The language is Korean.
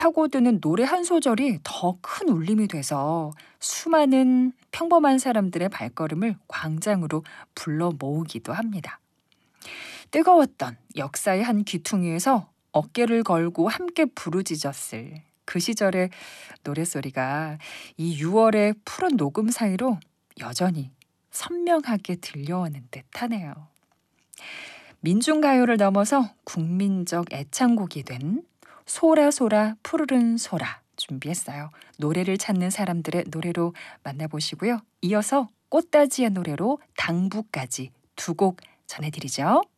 파고드는 노래 한 소절이 더 큰 울림이 돼서 수많은 평범한 사람들의 발걸음을 광장으로 불러 모으기도 합니다. 뜨거웠던 역사의 한 귀퉁이에서 어깨를 걸고 함께 부르짖었을 그 시절의 노랫소리가 이 6월의 푸른 녹음 사이로 여전히 선명하게 들려오는 듯하네요. 민중가요를 넘어서 국민적 애창곡이 된 소라소라 푸르른 소라 준비했어요. 노래를 찾는 사람들의 노래로 만나보시고요. 이어서 꽃다지의 노래로 당부까지 두 곡 전해드리죠.